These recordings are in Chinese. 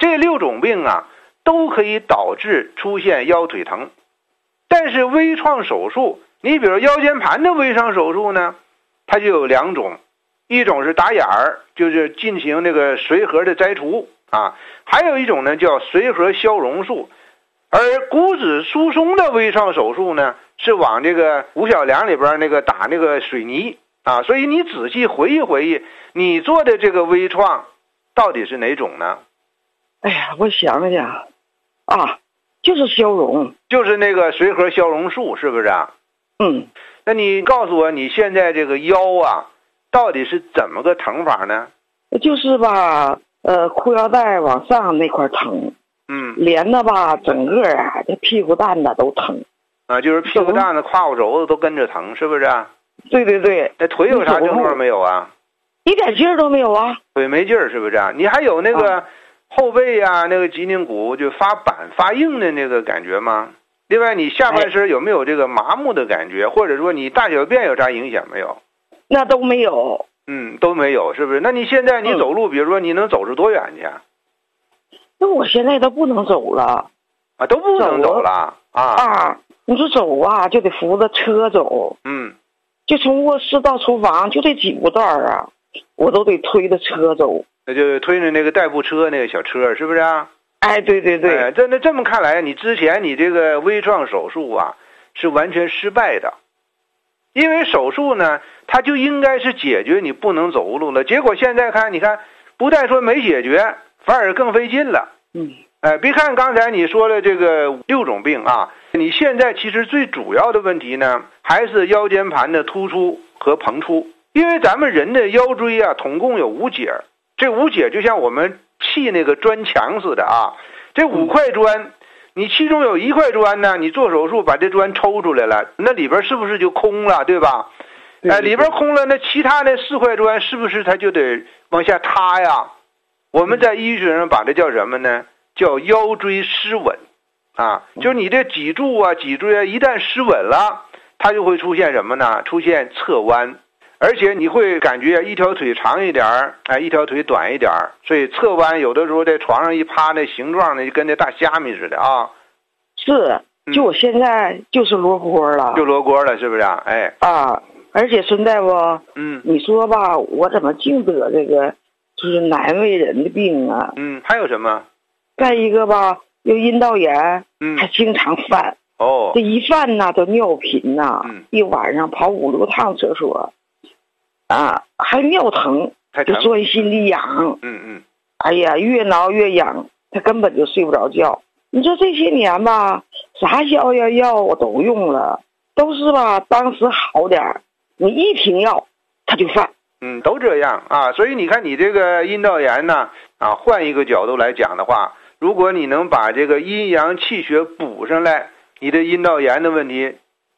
这6种病啊都可以导致出现腰腿疼。但是微创手术，你比如腰间盘的微创手术呢，它就有2种，一种是打眼儿，就是进行这个髓核的摘除啊，还有一种呢叫髓核消融术。而骨质疏松的微创手术呢，是往这个五小梁里边那个打那个水泥啊，所以你仔细回忆回忆，你做的这个微创到底是哪种呢？ 哎呀，我想想啊，就是消融， 就是那个髓核消融术，是不是啊？ 嗯， 那你告诉我，你现在这个腰啊，到底是怎么个疼法呢？ 就是吧，裤腰带往上那块疼，连的吧，整个啊，这屁股蛋子都疼， 啊，就是屁股蛋子、胯骨轴子都跟着疼，是不是啊？ 对对对。 那腿有啥症状没有啊？ 一点劲儿都没有啊。 腿没劲儿，是不是啊？你还有那个后背啊，那个脊椎骨就发板发硬的那个感觉吗？另外，你下半身有没有这个麻木的感觉，或者说你大小便有啥影响没有？ 那都没有。 都没有，是不是？那你现在你走路，比如说你能走出多远去？ 那我现在都不能走了。 啊，都不能走了啊！ 你说走啊，就得扶着车走。就从卧室到厨房就这几步道啊，我都得推着车走。 那就推着那个代步车，那个小车，是不是啊？ 哎，对对对。 哎，这么看来，你之前你这个微创手术啊，是完全失败的。因为手术呢，它就应该是解决你不能走路了。结果现在看，你看，不但说没解决，反而更费劲了。别看刚才你说的这个6种病啊，你现在其实最主要的问题呢，还是腰间盘的突出和膨出。因为咱们人的腰椎啊，总共有5节，这5节就像我们砌那个砖墙似的啊。这5块砖，你其中有1块砖呢，你做手术把这砖抽出来了，那里边是不是就空了，对吧？里边空了，那其他的4块砖是不是它就得往下塌呀？我们在医学上把这叫什么呢？叫腰椎失稳啊，就是你这脊柱啊、脊椎啊一旦失稳了，它就会出现什么呢？出现侧弯，而且你会感觉一条腿长一点一条腿短一点，所以侧弯有的时候在床上一趴，那形状呢就跟那大虾米似的啊。 是，就我现在就是罗锅了， 就罗锅了，是不是啊？哎啊，而且孙大夫，你说吧，我怎么净得这个就是难为人的病啊？ 还有什么？ 再一个吧，有阴道炎，还经常犯。这一犯呢，都尿频呐，一晚上跑5、6趟厕所，还尿疼，就钻心里痒。哎呀，越挠越痒，他根本就睡不着觉。你说这些年吧，啥消炎药我都用了，都是吧，当时好点，你一停药，他就犯。 都这样啊。所以你看，你这个阴道炎呢，换一个角度来讲的话，如果你能把这个阴阳气血补上来，你的阴道炎的问题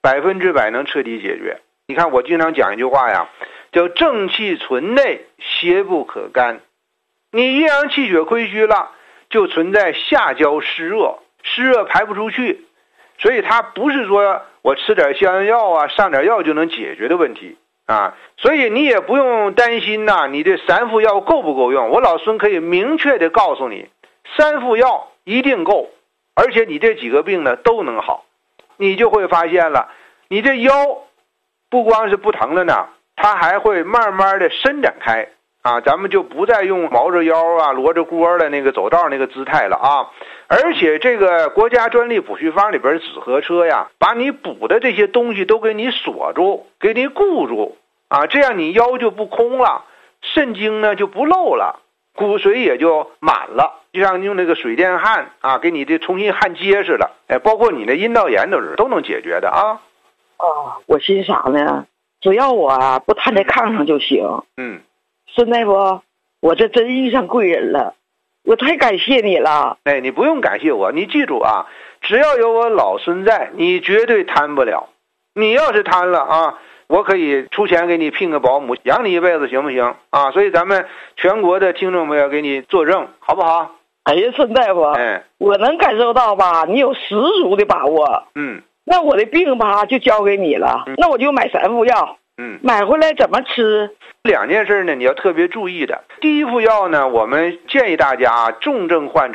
100%能彻底解决。你看我经常讲一句话呀，叫正气存内，邪不可干。你阴阳气血亏虚了，就存在下焦湿热，湿热排不出去，所以它不是说我吃点消炎药啊，上点药就能解决的问题啊。所以你也不用担心你这3副药够不够用。我老孙可以明确的告诉你，3副药一定够，而且你这几个病呢都能好。你就会发现了，你这腰不光是不疼了呢，它还会慢慢的伸展开啊。咱们就不再用毛着腰啊、罗着锅的那个走道那个姿态了啊。而且这个国家专利补虚方里边紫河车呀，把你补的这些东西都给你锁住，给你固住啊，这样你腰就不空了，肾经呢就不漏了，骨髓也就满了，就像用那个水电焊啊，给你这重新焊结实了。包括你的阴道炎都能解决的啊。 我心啥呢？只要我不瘫在炕上就行。孙大夫，我这真遇上贵人了，我太感谢你了。 你不用感谢我，你记住啊，只要有我老孙在，你绝对瘫不了。你要是瘫了啊，我可以出钱给你聘个保姆，养你一辈子，行不行啊？所以咱们全国的听众朋友给你作证，好不好？ 哎呀，孙大夫，我能感受到吧，你有十足的把握。那我的病吧就交给你了，那我就买3副药。买回来怎么吃？2件事呢，你要特别注意的。第一副药呢，我们建议大家重症患者